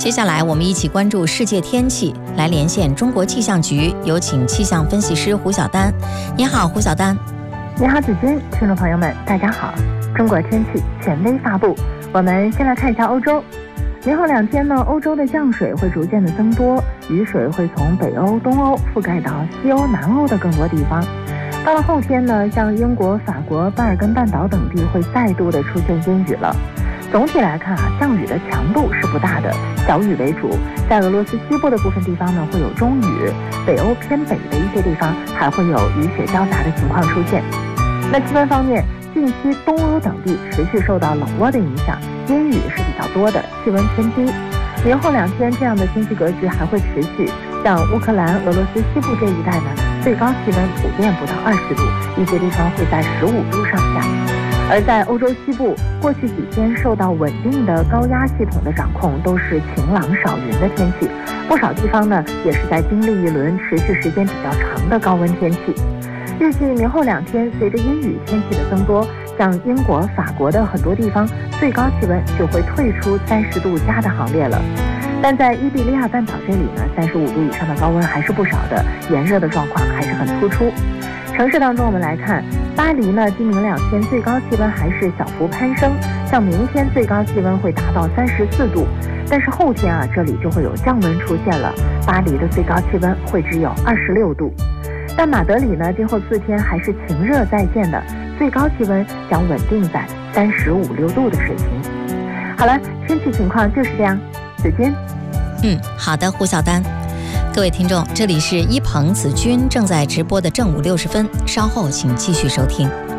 接下来我们一起关注世界天气，来连线中国气象局，有请气象分析师胡晓丹。你好，胡晓丹。 你好，子君，听众朋友们，大家好。中国天气权威发布，我们先来看一下欧洲。明后2天呢，欧洲的降水会逐渐的增多，雨水会从北欧、东欧覆盖到西欧、南欧的更多地方。到了后天呢，像英国、法国、巴尔干半岛等地会再度的出现阴雨了。总体来看降雨的强度是不大的，小雨为主。在俄罗斯西部的部分地方呢，会有中雨，北欧偏北的一些地方还会有雨雪交杂的情况出现。那气温方面，近期东欧等地持续受到冷涡的影响，阴雨是比较多的，气温偏低。明后2天这样的天气格局还会持续，像乌克兰、俄罗斯西部这一带呢，最高气温普遍不到20度，一些地方会在15度上下。而在欧洲西部，过去几天受到稳定的高压系统的掌控，都是晴朗少云的天气，不少地方呢也是在经历一轮持续时间比较长的高温天气。预计明后2天，随着阴雨天气的增多，像英国、法国的很多地方，最高气温就会退出30度加的行列了。但在伊比利亚半岛这里呢，35度以上的高温还是不少的，炎热的状况还是很突出。城市当中我们来看，巴黎呢今明2天最高气温还是小幅攀升，像明天最高气温会达到34度，但是后天这里就会有降温出现了，巴黎的最高气温会只有26度。但马德里呢，今后4天还是晴热再现的，最高气温将稳定在35、6度的水平。好了，天气情况就是这样。子君。 好的，胡晓丹。各位听众，这里是一鹏子君正在直播的正午60分，稍后请继续收听。